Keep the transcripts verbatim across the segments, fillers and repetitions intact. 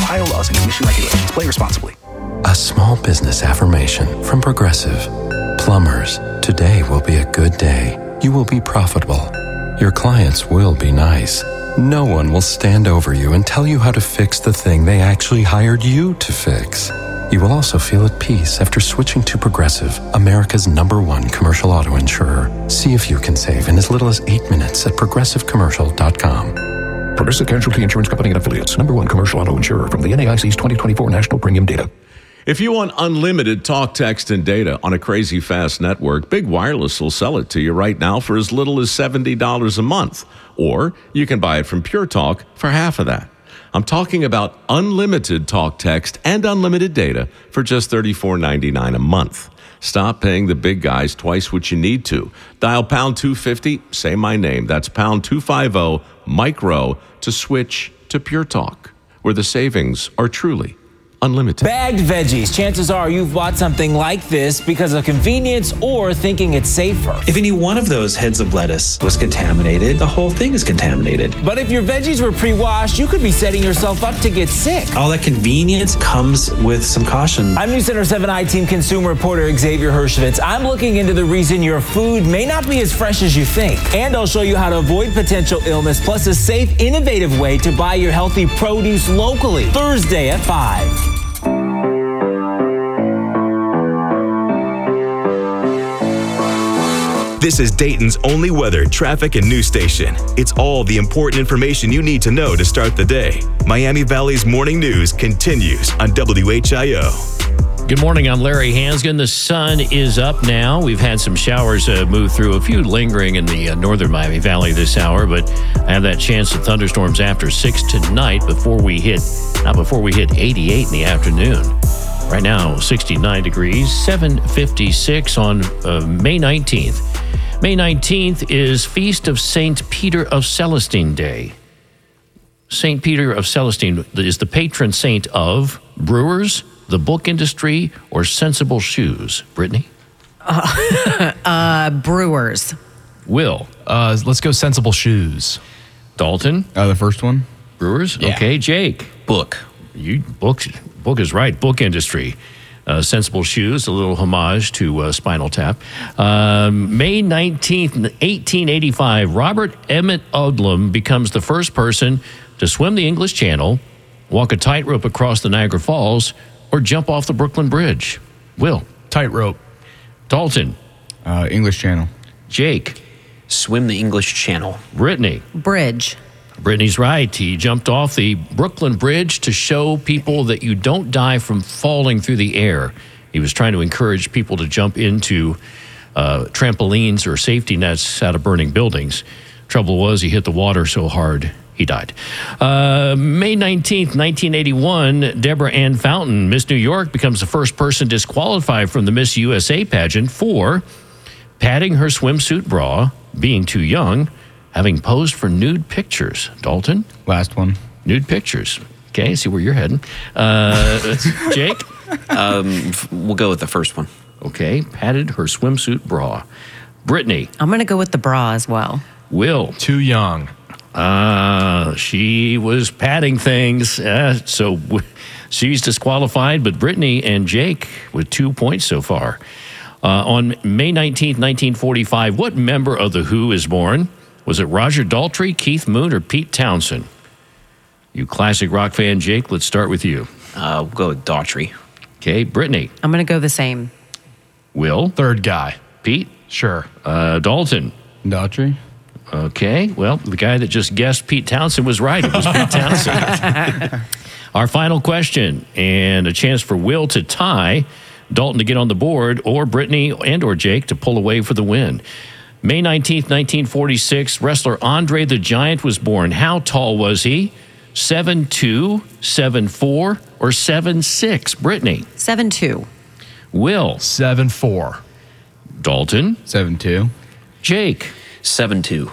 Ohio laws and commission regulations. Play responsibly. A small business affirmation from Progressive. Plumbers, today will be a good day. You will be profitable. Your clients will be nice. No one will stand over you and tell you how to fix the thing they actually hired you to fix. You will also feel at peace after switching to Progressive, America's number one commercial auto insurer. See if you can save in as little as eight minutes at progressive commercial dot com. Progressive Casualty Insurance Company and Affiliates, number one commercial auto insurer from the N A I C's twenty twenty-four National Premium Data. If you want unlimited talk, text, and data on a crazy fast network, Big Wireless will sell it to you right now for as little as seventy dollars a month. Or you can buy it from Pure Talk for half of that. I'm talking about unlimited talk, text, and unlimited data for just thirty-four ninety-nine a month. Stop paying the big guys twice what you need to. Dial pound two fifty, say my name. That's pound two fifty, micro, to switch to Pure Talk, where the savings are truly unlimited. Bagged veggies. Chances are you've bought something like this because of convenience or thinking it's safer. If any one of those heads of lettuce was contaminated, the whole thing is contaminated. But if your veggies were pre-washed, you could be setting yourself up to get sick. All that convenience comes with some caution. I'm News Center seven I-Team consumer reporter Xavier Hershevitz. I'm looking into the reason your food may not be as fresh as you think. And I'll show you how to avoid potential illness, plus a safe, innovative way to buy your healthy produce locally. Thursday at five. This is Dayton's only weather, traffic, and news station. It's all the important information you need to know to start the day. Miami Valley's morning news continues on W H I O. Good morning, I'm Larry Hansgen. The sun is up now. We've had some showers uh, move through, a few lingering in the uh, northern Miami Valley this hour, but I have that chance of thunderstorms after six tonight before we hit, not before we hit eighty-eight in the afternoon. Right now, sixty-nine degrees, seven fifty-six on uh, May nineteenth. May nineteenth is Feast of Saint Peter of Celestine Day. Saint Peter of Celestine is the patron saint of brewers, the book industry, or sensible shoes. Brittany? Uh, uh, brewers. Will? Uh, let's go sensible shoes. Dalton? Uh, the first one. Brewers? Yeah. Okay. Jake? Book. You book, book is right. Book industry. Uh, sensible shoes, a little homage to uh, Spinal Tap. Um, May nineteenth, eighteen eighty-five, Robert Emmett Odlum becomes the first person to swim the English Channel, walk a tightrope across the Niagara Falls, or jump off the Brooklyn Bridge. Will? Tightrope. Dalton? Uh, English Channel. Jake? Swim the English Channel. Brittany? Bridge. Brittany's right. He jumped off the Brooklyn Bridge to show people that you don't die from falling through the air. He was trying to encourage people to jump into uh, trampolines or safety nets out of burning buildings. Trouble was, he hit the water so hard, he died. Uh, May nineteenth, nineteen eighty-one, Deborah Ann Fountain, Miss New York, becomes the first person disqualified from the Miss U S A pageant for padding her swimsuit bra, being too young, having posed for nude pictures. Dalton? Last one. Nude pictures. Okay, see where you're heading. Uh, Jake? Um, we'll go with the first one. Okay, padded her swimsuit bra. Brittany? I'm going to go with the bra as well. Will? Too young. Uh, she was padding things, uh, so w- she's disqualified, but Brittany and Jake with two points so far. Uh, on May nineteenth, nineteen forty-five, what member of The Who is born? Was it Roger Daltrey, Keith Moon, or Pete Townsend? You classic rock fan, Jake, let's start with you. Uh, we'll go with Daughtry. Okay, Brittany. I'm going to go the same. Will? Third guy. Pete? Sure. Uh, Dalton? Daughtry. Okay, well, the guy that just guessed Pete Townsend was right. It was Pete Townsend. Our final question, and a chance for Will to tie, Dalton to get on the board, or Brittany and or Jake to pull away for the win. May nineteenth, nineteen forty-six, wrestler Andre the Giant was born. How tall was he? seven two, seven four, or seven six? Brittany? seven two. Will? seven four. Dalton? seven two. Jake? seven two.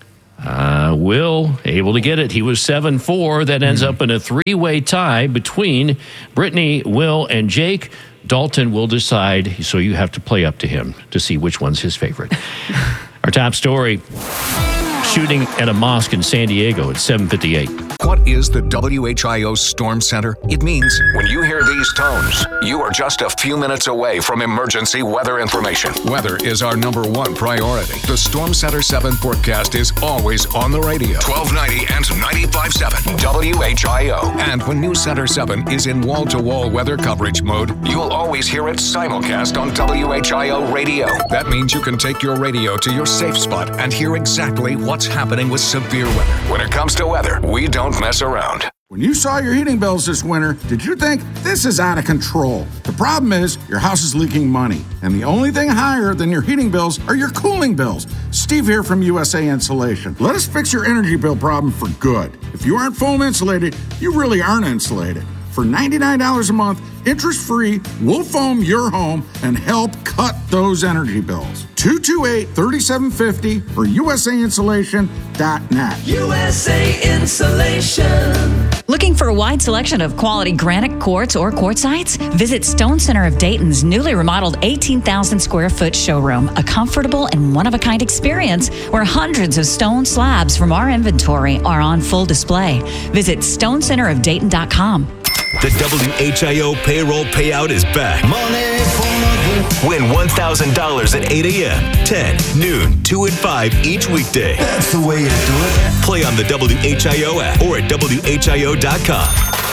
Uh, Will, able to get it. He was seven four. That ends mm-hmm. up in a three-way tie between Brittany, Will, and Jake. Dalton will decide, so you have to play up to him to see which one's his favorite. Our top story. shooting at a mosque in San Diego at seven fifty-eight. What is the W H I O Storm Center? It means when you hear these tones, you are just a few minutes away from emergency weather information. Weather is our number one priority. The Storm Center seven forecast is always on the radio. twelve ninety and ninety-five point seven W H I O. And when News Center seven is in wall-to-wall weather coverage mode, you'll always hear it simulcast on W H I O radio. That means you can take your radio to your safe spot and hear exactly what's happening with severe weather. When it comes to weather, we don't mess around. When you saw your heating bills this winter, did you think this is out of control? The problem is your house is leaking money, and the only thing higher than your heating bills are your cooling bills. Steve here from U S A Insulation. Let us fix your energy bill problem for good. If you aren't foam insulated, you really aren't insulated. For ninety-nine dollars a month, interest-free, we'll foam your home and help cut those energy bills. two two eight, three seven five zero or U S A insulation dot net. U S A Insulation. Looking for a wide selection of quality granite quartz or quartzites? Visit Stone Center of Dayton's newly remodeled eighteen thousand square foot showroom, a comfortable and one-of-a-kind experience where hundreds of stone slabs from our inventory are on full display. Visit stone center of dayton dot com. The W H I O payroll payout is back. Money for Win one thousand dollars at eight a.m., ten, noon, two, and five each weekday. That's the way you do it. Play on the W H I O app or at W H I O dot com.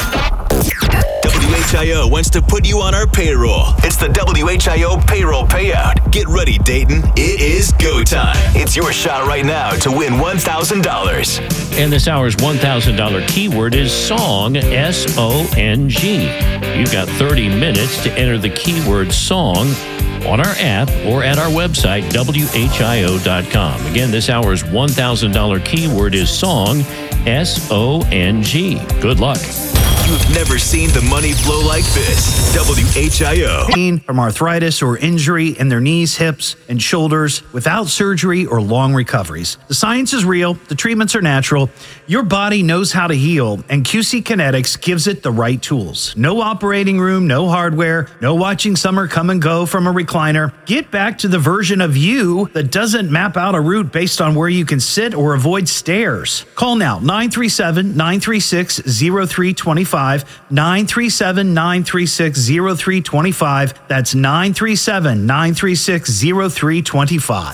W H I O wants to put you on our payroll. It's the W H I O payroll payout. Get ready, Dayton. It is go time. It's your shot right now to win one thousand dollars. And this hour's one thousand dollars keyword is song, S O N G. You've got thirty minutes to enter the keyword song on our app or at our website, W H I O dot com. Again, this hour's one thousand dollars keyword is song, S O N G. Good luck. You've never seen the money flow like this. W H I O. Pain from arthritis or injury in their knees, hips, and shoulders without surgery or long recoveries. The science is real. The treatments are natural. Your body knows how to heal, and Q C Kinetics gives it the right tools. No operating room, no hardware, no watching summer come and go from a recliner. Get back to the version of you that doesn't map out a route based on where you can sit or avoid stairs. Call now, nine three seven, nine three six, zero three two five. nine three seven, nine three six, zero three two five. That's nine three seven, nine three six, zero three two five.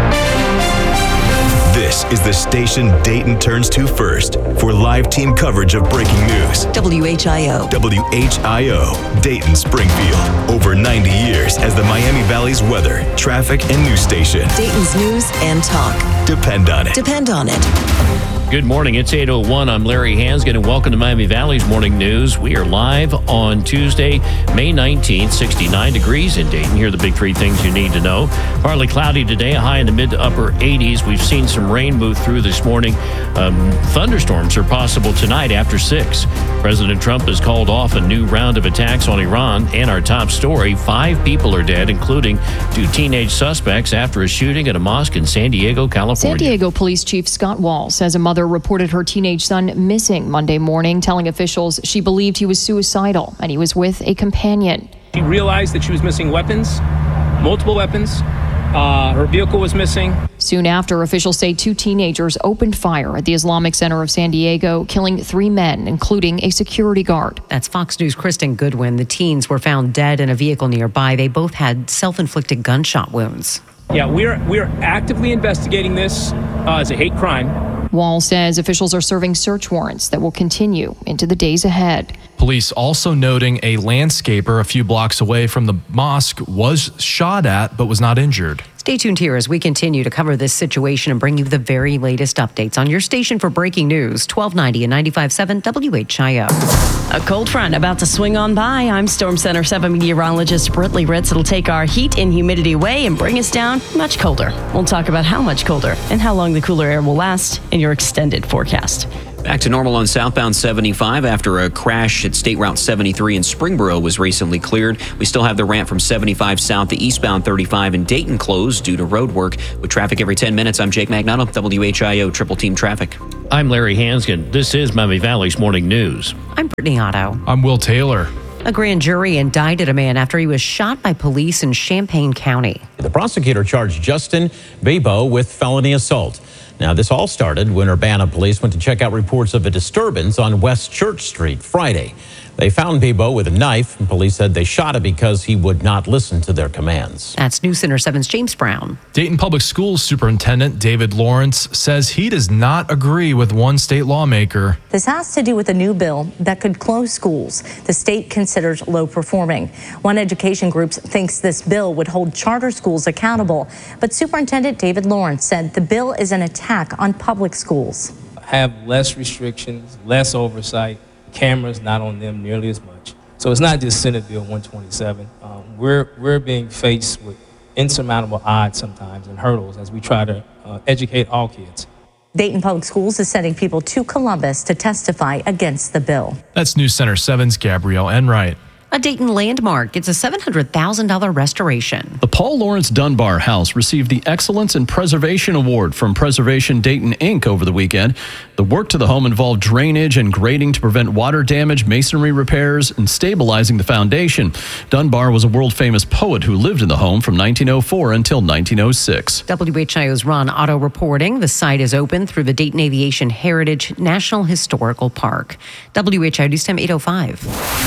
This is the station Dayton turns to first for live team coverage of breaking news. W H I O. W H I O, Dayton Springfield. Over ninety years as the Miami Valley's weather, traffic, and news station. Dayton's news and talk. Depend on it. Depend on it. Good morning. It's eight oh one. I'm Larry Hansgen, and welcome to Miami Valley's Morning News. We are live on Tuesday, May nineteenth, sixty-nine degrees in Dayton. Here are the big three things you need to know. Partly cloudy today, a high in the mid to upper eighties. We've seen some rain move through this morning. Um, thunderstorms are possible tonight after six. President Trump has called off a new round of attacks on Iran. And our top story, five people are dead, including two teenage suspects after a shooting at a mosque in San Diego, California. San Diego Police Chief Scott Wall says a mother reported her teenage son missing Monday morning, telling officials she believed he was suicidal and he was with a companion. She realized that she was missing weapons, multiple weapons. Uh, her vehicle was missing. Soon after, officials say two teenagers opened fire at the Islamic Center of San Diego, killing three men, including a security guard. That's Fox News' Kristen Goodwin. The teens were found dead in a vehicle nearby. They both had self-inflicted gunshot wounds. Yeah, we're we're actively investigating this uh, as a hate crime. Wall says officials are serving search warrants that will continue into the days ahead. Police also noting a landscaper a few blocks away from the mosque was shot at but was not injured. Stay tuned here as we continue to cover this situation and bring you the very latest updates on your station for breaking news, twelve ninety and ninety-five point seven W H I O. A cold front about to swing on by. I'm Storm Center seven meteorologist Britley Ritz. It'll take our heat and humidity away and bring us down much colder. We'll talk about how much colder and how long the cooler air will last in your extended forecast. Back to normal on southbound seventy-five after a crash at State Route seventy-three in Springboro was recently cleared. We still have the ramp from seventy-five south to eastbound thirty-five in Dayton closed due to road work. With traffic every ten minutes, I'm Jake Magnato, W H I O Triple Team Traffic. I'm Larry Hansgen. This is Miami Valley's Morning News. I'm Brittany Otto. I'm Will Taylor. A grand jury indicted a man after he was shot by police in Champaign County. The prosecutor charged Justin Bebo with felony assault. Now, this all started when Urbana police went to check out reports of a disturbance on West Church Street Friday. They found Bebo with a knife, and police said they shot him because he would not listen to their commands. That's News Center seven's James Brown. Dayton Public Schools Superintendent David Lawrence says he does not agree with one state lawmaker. This has to do with a new bill that could close schools the state considers low performing. One education group thinks this bill would hold charter schools accountable, but Superintendent David Lawrence said the bill is an attack on public schools. Have less restrictions, less oversight, cameras not on them nearly as much. So it's not just Senate Bill one twenty-seven. Um, we're, we're being faced with insurmountable odds sometimes and hurdles as we try to uh, educate all kids. Dayton Public Schools is sending people to Columbus to testify against the bill. That's News Center seven's Gabrielle Enright. A Dayton landmark gets a seven hundred thousand dollars restoration. The Paul Lawrence Dunbar House received the Excellence in Preservation Award from Preservation Dayton, Incorporated over the weekend. The work to the home involved drainage and grading to prevent water damage, masonry repairs, and stabilizing the foundation. Dunbar was a world-famous poet who lived in the home from nineteen oh four until nineteen oh six. W H I O's Ron Otto reporting. The site is open through the Dayton Aviation Heritage National Historical Park. W H I O News Time eight oh five.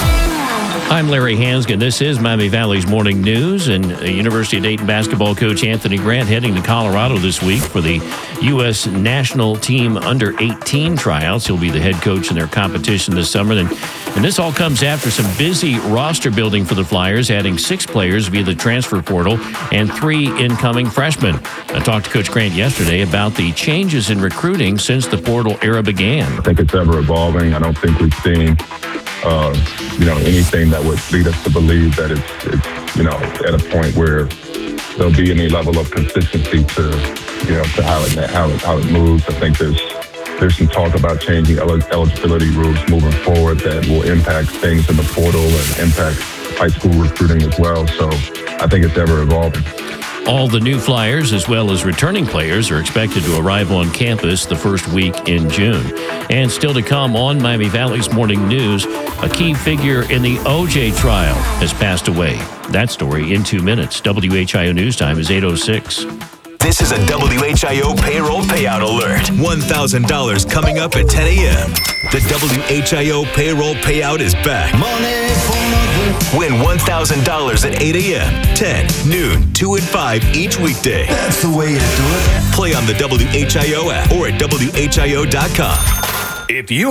I'm Larry Hansgen. This is Miami Valley's Morning News, and University of Dayton basketball coach Anthony Grant heading to Colorado this week for the U S national team under eighteen tryouts. He'll be the head coach in their competition this summer. And, and this all comes after some busy roster building for the Flyers, adding six players via the transfer portal and three incoming freshmen. I talked to Coach Grant yesterday about the changes in recruiting since the portal era began. I think it's ever evolving. I don't think we've seen Uh, you know, anything that would lead us to believe that it's, it's, you know, at a point where there'll be any level of consistency to, you know, to how it, how it, how it moves. I think there's, there's some talk about changing eligibility rules moving forward that will impact things in the portal and impact high school recruiting as well. So I think it's ever evolving. All the new Flyers, as well as returning players, are expected to arrive on campus the first week in June. And still to come on Miami Valley's Morning News, a key figure in the O J trial has passed away. That story in two minutes. W H I O News Time is eight oh six. This is a W H I O payroll payout alert. one thousand dollars coming up at ten a.m. The W H I O payroll payout is back. Money for nothing. Win one thousand dollars at eight a.m., ten, noon, two, and five each weekday. That's the way to do it. Play on the W H I O app or at W H I O dot com. If you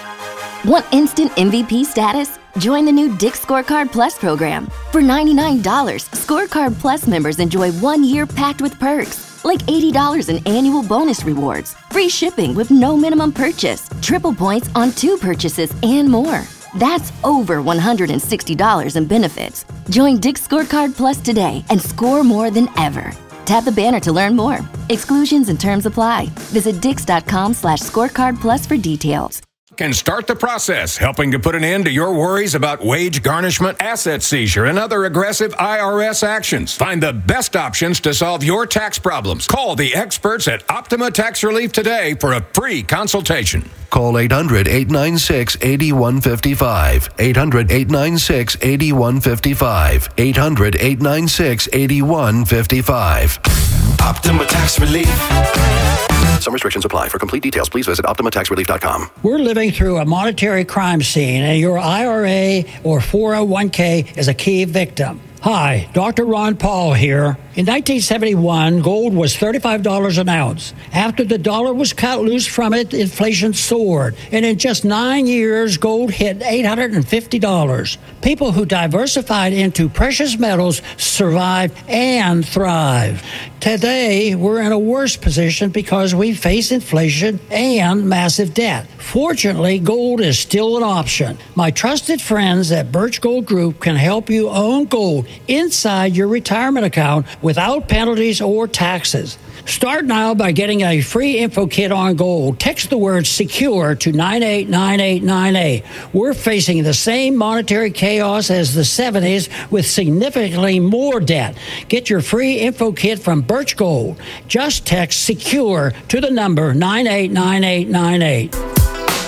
want instant M V P status, join the new Dick's Scorecard Plus program. For ninety-nine dollars, Scorecard Plus members enjoy one year packed with perks, like eighty dollars in annual bonus rewards, free shipping with no minimum purchase, triple points on two purchases, and more. That's over one hundred sixty dollars in benefits. Join Dick's Scorecard Plus today and score more than ever. Tap the banner to learn more. Exclusions and terms apply. Visit dix.com slash scorecard plus for details. Can start the process, helping to put an end to your worries about wage garnishment, asset seizure, and other aggressive I R S actions. Find the best options to solve your tax problems. Call the experts at Optima Tax Relief today for a free consultation. Call eight hundred, eight nine six, eight one five five. eight hundred, eight nine six, eight one five five. eight hundred, eight nine six, eight one five five. Optima Tax Relief. Some restrictions apply. For complete details, please visit optima tax relief dot com. We're living through a monetary crime scene, and your I R A or four oh one k is a key victim. Hi, Doctor Ron Paul here. In nineteen seventy-one, gold was thirty-five dollars an ounce. After the dollar was cut loose from it, inflation soared. And in just nine years, gold hit eight hundred fifty dollars. People who diversified into precious metals survived and thrived. Today, we're in a worse position because we face inflation and massive debt. Fortunately, gold is still an option. My trusted friends at Birch Gold Group can help you own gold inside your retirement account without penalties or taxes. Start now by getting a free info kit on gold. Text the word SECURE to nine eight nine eight nine eight. We're facing the same monetary chaos as the seventies with significantly more debt. Get your free info kit from Birch Gold. Just text SECURE to the number nine eight nine eight nine eight.